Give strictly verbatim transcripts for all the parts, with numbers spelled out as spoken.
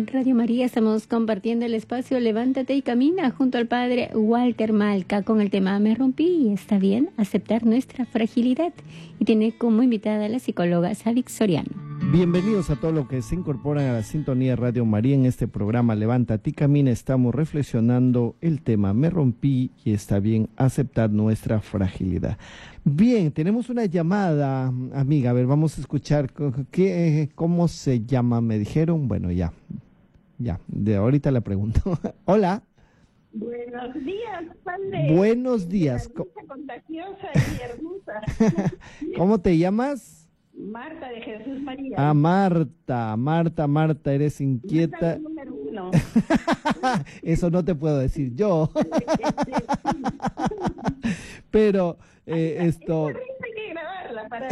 Radio María estamos compartiendo el espacio Levántate y Camina junto al Padre Walter Malca con el tema Me rompí y está bien aceptar nuestra fragilidad. Y tiene como invitada a la psicóloga Sadik Soriano. Bienvenidos a todos los que se incorporan a la sintonía de Radio María en este programa Levántate y Camina. Estamos reflexionando el tema Me rompí y está bien aceptar nuestra fragilidad. Bien, tenemos una llamada, amiga. A ver, vamos a escuchar qué, cómo se llama. Me dijeron, bueno, ya, ya, de ahorita le pregunto. Hola. Buenos días, padre. Buenos días. La risa contagiosa y hermosa. ¿Cómo te llamas? Marta de Jesús María. Ah, Marta, Marta, Marta, eres inquieta. Marta número uno. Eso no te puedo decir yo. Pero eh, esto... Esta risa hay que grabarla para...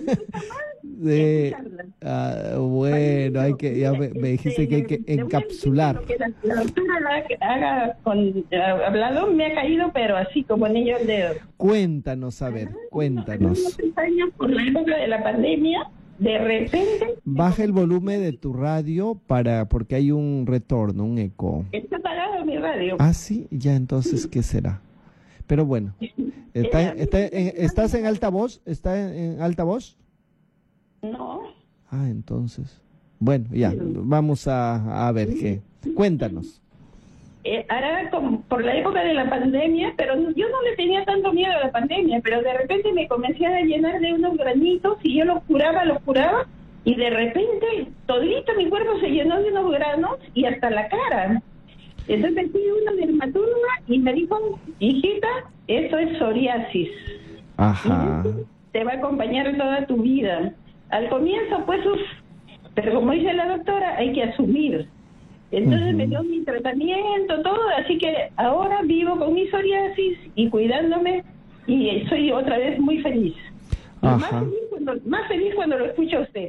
Eh, ah, bueno, hay que, ya me, me dijiste que hay que encapsular. Que la, la doctora la haga con hablado me ha caído, pero así como anillo al dedo. Cuéntanos, a ver, cuéntanos. Hace unos años, por la época de la pandemia, de repente... Baja el volumen de tu radio para porque hay un retorno, un eco. Está apagado mi radio. Ah, sí, ya entonces, ¿qué será? Pero bueno, ¿está, está, en, ¿estás en altavoz? ¿Está en, en altavoz? No. Ah, entonces. Bueno, ya, vamos a, a ver qué. Cuéntanos. Eh, ahora, como por la época de la pandemia, pero yo no le tenía tanto miedo a la pandemia, pero de repente me comencé a llenar de unos granitos y yo los curaba, los curaba, y de repente todito mi cuerpo se llenó de unos granos y hasta la cara. Entonces fui a una dermatóloga y me dijo, hijita, esto es psoriasis. Ajá. Te va a acompañar toda tu vida. Al comienzo, pues, uf, pero como dice la doctora, hay que asumir. Entonces uh-huh. me dio mi tratamiento, todo, así que ahora vivo con mi psoriasis y cuidándome y soy otra vez muy feliz. Más feliz, cuando, más feliz cuando lo escucha usted.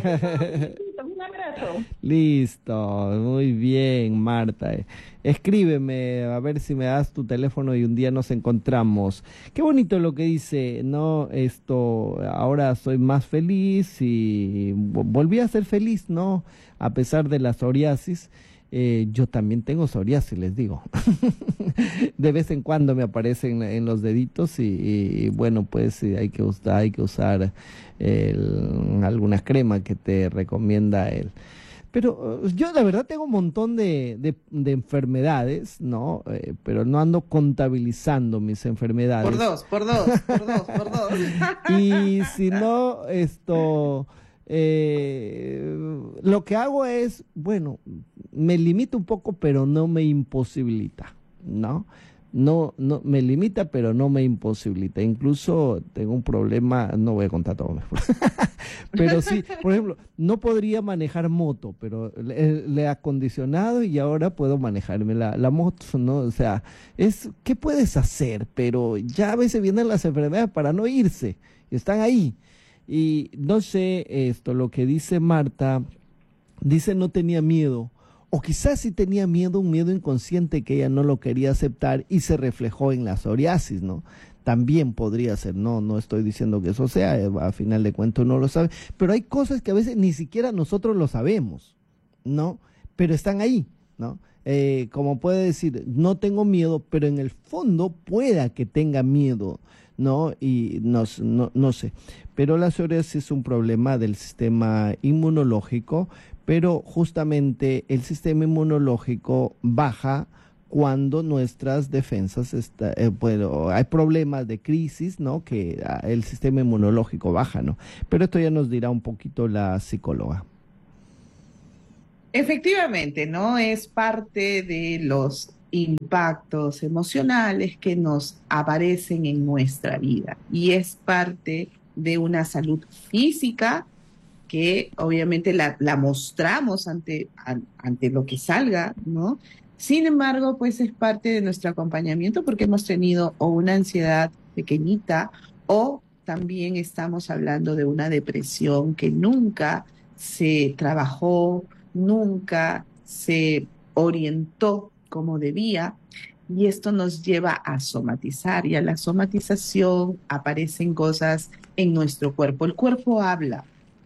Un abrazo. Listo, muy bien, Marta. Escríbeme, a ver si me das tu teléfono y un día nos encontramos. Qué bonito lo que dice, ¿no? Esto, ahora soy más feliz y volví a ser feliz, ¿no? A pesar de la psoriasis. Eh, yo también tengo psoriasis, les digo. De vez en cuando me aparecen en los deditos y, y, y bueno, pues hay que usar, hay que usar el, alguna crema que te recomienda él. Pero yo la verdad tengo un montón de, de, de enfermedades, ¿no? Eh, pero no ando contabilizando mis enfermedades. Por dos, por dos, por dos, por dos. Y si no, esto... Eh, lo que hago es, bueno, me limita un poco, pero no me imposibilita, ¿no? No, no, me limita, pero no me imposibilita. Incluso tengo un problema, no voy a contar todo mejor. Pero sí, por ejemplo, no podría manejar moto, pero le, le he acondicionado y ahora puedo manejarme la, la moto, ¿no? O sea, es, ¿qué puedes hacer? Pero ya a veces vienen las enfermedades para no irse, y están ahí. Y no sé esto, lo que dice Marta, dice no tenía miedo, o quizás sí tenía miedo, un miedo inconsciente que ella no lo quería aceptar y se reflejó en la psoriasis, ¿no? También podría ser, no, no estoy diciendo que eso sea, a final de cuentas no lo sabe, pero hay cosas que a veces ni siquiera nosotros lo sabemos, ¿no? Pero están ahí, ¿no? Eh, como puede decir, no tengo miedo, pero en el fondo pueda que tenga miedo, ¿no? Y no, no, no sé. Pero la psoriasis es un problema del sistema inmunológico, pero justamente el sistema inmunológico baja cuando nuestras defensas, está, eh, bueno, hay problemas de crisis, ¿no? Que ah, el sistema inmunológico baja, ¿no? Pero esto ya nos dirá un poquito la psicóloga. Efectivamente, ¿no? Es parte de los impactos emocionales que nos aparecen en nuestra vida y es parte de una salud física que obviamente la, la mostramos ante, an, ante lo que salga, ¿no? Sin embargo, pues es parte de nuestro acompañamiento porque hemos tenido o una ansiedad pequeñita o también estamos hablando de una depresión que nunca se trabajó, nunca se orientó como debía, y esto nos lleva a somatizar, y a la somatización aparecen cosas en nuestro cuerpo. El cuerpo habla,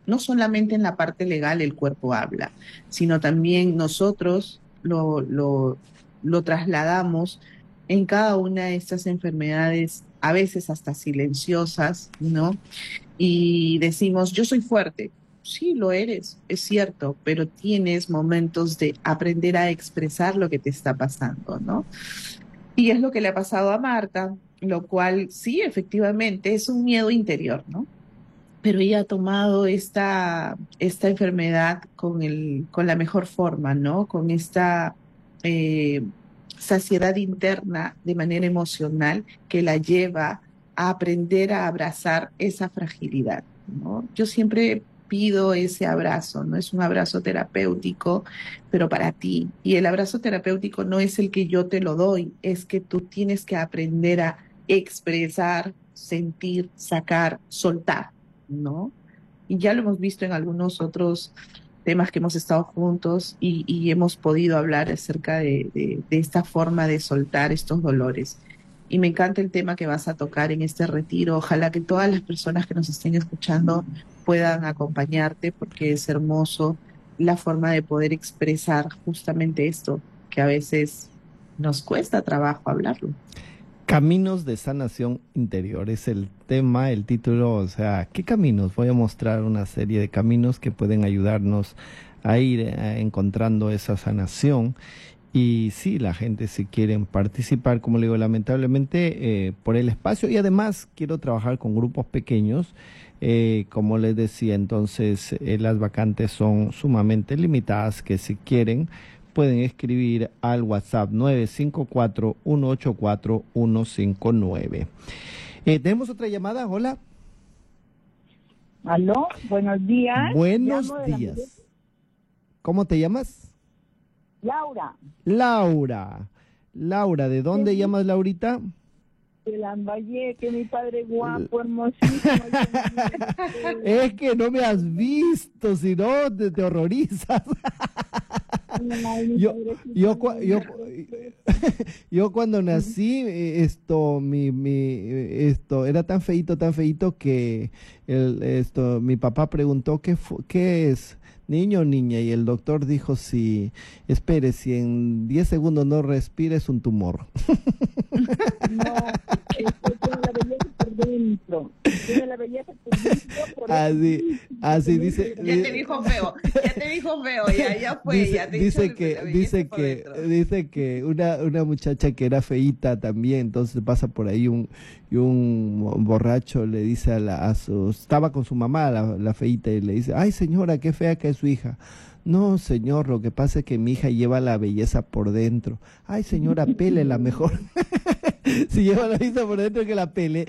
no solamente en la parte legal el cuerpo habla, sino también nosotros lo, lo, lo trasladamos en cada una de estas enfermedades, a veces hasta silenciosas, ¿no? Y decimos, yo soy fuerte. Sí, lo eres, es cierto, pero tienes momentos de aprender a expresar lo que te está pasando, ¿no? Y es lo que le ha pasado a Marta, lo cual sí, efectivamente, es un miedo interior, ¿no? Pero ella ha tomado esta, esta enfermedad con, el, con la mejor forma, ¿no? Con esta eh, saciedad interna de manera emocional que la lleva a aprender a abrazar esa fragilidad, ¿no? Yo siempre pido ese abrazo, ¿no? Es un abrazo terapéutico, pero para ti. Y el abrazo terapéutico no es el que yo te lo doy, es que tú tienes que aprender a expresar, sentir, sacar, soltar, ¿no? Y ya lo hemos visto en algunos otros temas que hemos estado juntos y, y hemos podido hablar acerca de, de, de esta forma de soltar estos dolores. Y me encanta el tema que vas a tocar en este retiro. Ojalá que todas las personas que nos estén escuchando puedan acompañarte, porque es hermoso la forma de poder expresar justamente esto, que a veces nos cuesta trabajo hablarlo. Caminos de sanación interior es el tema, el título, o sea, ¿qué caminos? Voy a mostrar una serie de caminos que pueden ayudarnos a ir eh, encontrando esa sanación. Y sí, la gente, si quieren participar, como le digo, lamentablemente eh, por el espacio, y además quiero trabajar con grupos pequeños, eh, como les decía, entonces eh, las vacantes son sumamente limitadas, que si quieren pueden escribir al WhatsApp nueve cinco cuatro, uno ocho cuatro, uno cinco nueve. Eh, ¿Tenemos otra llamada? Hola. Aló, buenos días. Buenos días. ¿Cómo te llamas? Laura. Laura. Laura, ¿de dónde sí. llamas, Laurita? De Lambayeque, que mi padre guapo, hermosísimo. Es que no me has visto, si no te, te horrorizas. yo, yo, yo, yo cuando nací, esto, mi, mi, esto, era tan feito, tan feito que el, esto, mi papá preguntó qué, qué es. Niño o niña, y el doctor dijo, si, espere, si en diez segundos no respira es un tumor. No, es que tiene la belleza por dentro, tiene la belleza por dentro. Por así, así dice. Ya te dijo feo, ya te dijo feo, ya, ya fue, dice, ya te dice dijo que, la dice que, dentro. dice que una, una muchacha que era feíta también, entonces pasa por ahí un, y un borracho le dice a la, a su, estaba con su mamá, la, la feíta, y le dice, ay señora, qué fea que es su hija. No, señor, lo que pasa es que mi hija lleva la belleza por dentro. Ay, señora, pélela mejor. Si lleva la belleza por dentro, que la pele.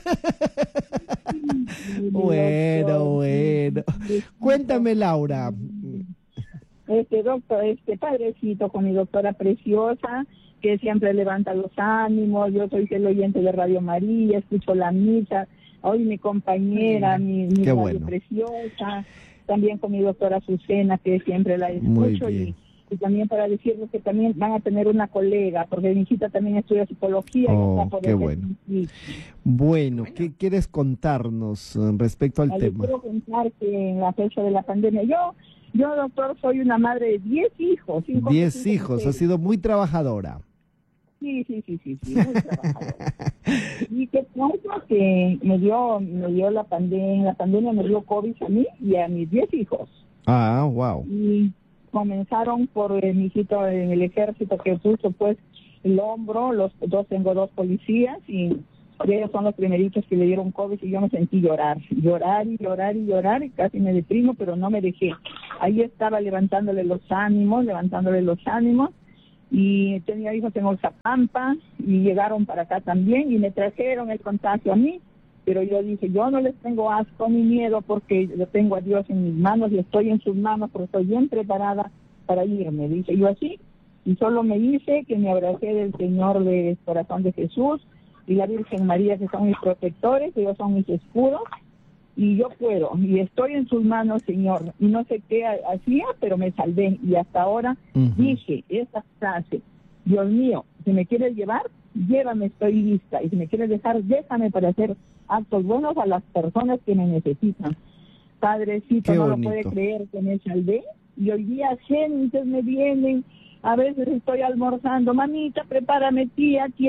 Bueno, bueno. Cuéntame, Laura. Este doctor, este padrecito con mi doctora preciosa, que siempre levanta los ánimos. Yo soy el oyente de Radio María, escucho la misa. Hoy mi compañera, mi, mi radio bueno. preciosa. También con mi doctora Azucena, que siempre la escucho, y, y también para decirles que también van a tener una colega, porque mi hijita también estudia psicología. Oh, y está por qué bueno. Bueno, ¿qué quieres contarnos respecto al Les tema? quiero contar que en la fecha de la pandemia, yo, yo doctor, soy una madre de diez hijos. Diez hijos, ha sido muy trabajadora. Sí, sí, sí, sí, sí, muy trabajadora. Y que pasa que me dio, me dio la pandemia, la pandemia me dio COVID a mí y a mis diez hijos. Ah, wow. Y comenzaron por eh, mi hijito en el ejército, que puso pues el hombro, los dos, tengo dos policías, y ellos son los primeritos que le dieron COVID, y yo me sentí llorar, llorar y llorar y llorar, y casi me deprimo, pero no me dejé. Ahí estaba levantándole los ánimos, levantándole los ánimos. Y tenía hijos en Oxapampa y llegaron para acá también y me trajeron el contagio a mí, pero yo dije, yo no les tengo asco ni miedo, porque yo tengo a Dios en mis manos y estoy en sus manos, porque estoy bien preparada para irme, dije yo así, y solo me hice que me abracé del Señor del Corazón de Jesús y la Virgen María, que son mis protectores, que ellos son mis escudos, y yo puedo, y estoy en sus manos, Señor, y no sé qué hacía, pero me salvé, y hasta ahora uh-huh. dije esta frase, Dios mío, si me quieres llevar, llévame, estoy lista, y si me quieres dejar, déjame para hacer actos buenos a las personas que me necesitan. Padrecito, Qué no bonito. lo puede creer que me salvé. Y hoy día gentes me vienen, a veces estoy almorzando, mamita, prepárame tía,